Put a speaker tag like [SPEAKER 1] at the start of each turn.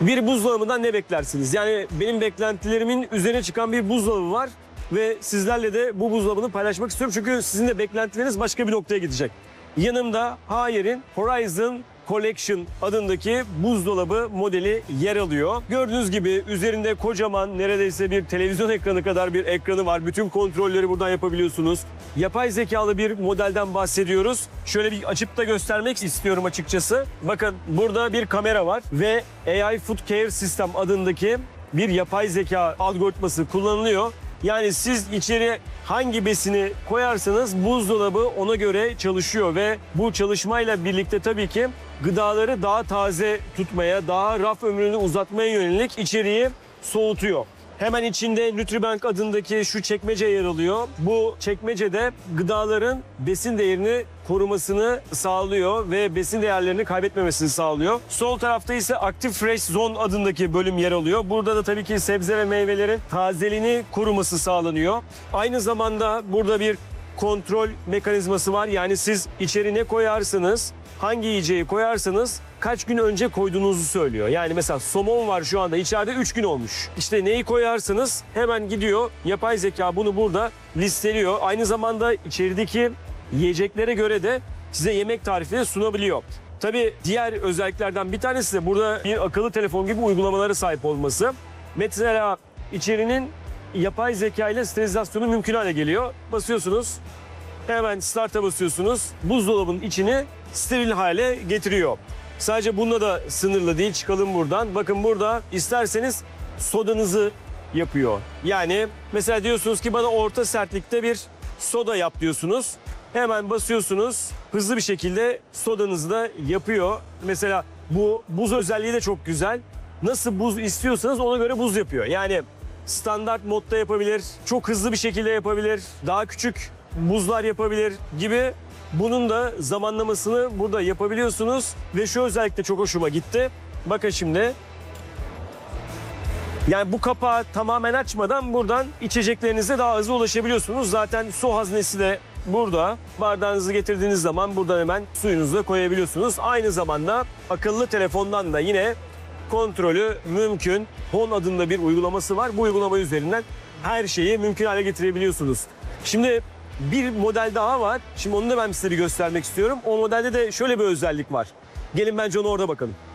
[SPEAKER 1] Bir buzdolabından ne beklersiniz? Yani benim beklentilerimin üzerine çıkan bir buzdolabı var ve sizlerle de bu buzdolabını paylaşmak istiyorum. Çünkü sizin de beklentileriniz başka bir noktaya gidecek. Yanımda Haier'in Horizon Collection adındaki buzdolabı modeli yer alıyor. Gördüğünüz gibi üzerinde kocaman, neredeyse bir televizyon ekranı kadar bir ekranı var. Bütün kontrolleri buradan yapabiliyorsunuz. Yapay zekalı bir modelden bahsediyoruz. Şöyle bir açıp da göstermek istiyorum açıkçası. Bakın burada bir kamera var ve AI Food Care System adındaki bir yapay zeka algoritması kullanılıyor. Yani siz içeri hangi besini koyarsanız buzdolabı ona göre çalışıyor ve bu çalışmayla birlikte tabii ki gıdaları daha taze tutmaya, daha raf ömrünü uzatmaya yönelik içeriği soğutuyor. Hemen içinde Nutribank adındaki şu çekmece yer alıyor. Bu çekmecede gıdaların besin değerini korumasını sağlıyor ve besin değerlerini kaybetmemesini sağlıyor. Sol tarafta ise Active Fresh Zone adındaki bölüm yer alıyor. Burada da tabii ki sebze ve meyvelerin tazeliğini koruması sağlanıyor. Aynı zamanda burada bir kontrol mekanizması var. Yani siz içeri ne koyarsanız, hangi yiyeceği koyarsanız kaç gün önce koyduğunuzu söylüyor. Yani mesela somon var şu anda içeride 3 gün olmuş. İşte neyi koyarsanız hemen gidiyor. Yapay zeka bunu burada listeliyor. Aynı zamanda içerideki yiyeceklere göre de size yemek tarifleri sunabiliyor. Tabii diğer özelliklerden bir tanesi de burada bir akıllı telefon gibi uygulamalara sahip olması. Mesela içerinin yapay zeka ile sterilizasyonu mümkün hale geliyor. Basıyorsunuz, hemen start'a basıyorsunuz. Buzdolabının içini steril hale getiriyor. Sadece bununla da sınırlı değil. Çıkalım buradan. Bakın burada isterseniz sodanızı yapıyor. Yani mesela diyorsunuz ki bana orta sertlikte bir soda yap diyorsunuz. Hemen basıyorsunuz. Hızlı bir şekilde sodanızı da yapıyor. Mesela bu buz özelliği de çok güzel. Nasıl buz istiyorsanız ona göre buz yapıyor. Yani standart modda yapabilir, çok hızlı bir şekilde yapabilir, daha küçük buzlar yapabilir gibi. Bunun da zamanlamasını burada yapabiliyorsunuz ve şu özellikle çok hoşuma gitti. Bakın şimdi. Yani bu kapağı tamamen açmadan buradan içeceklerinize daha hızlı ulaşabiliyorsunuz. Zaten su haznesi de burada. Bardağınızı getirdiğiniz zaman buradan hemen suyunuzu da koyabiliyorsunuz. Aynı zamanda akıllı telefondan da yine kontrolü mümkün. Home adında bir uygulaması var. Bu uygulama üzerinden her şeyi mümkün hale getirebiliyorsunuz. Şimdi bir model daha var. Şimdi onu da ben size bir göstermek istiyorum. O modelde de şöyle bir özellik var. Gelin bence onu orada bakalım.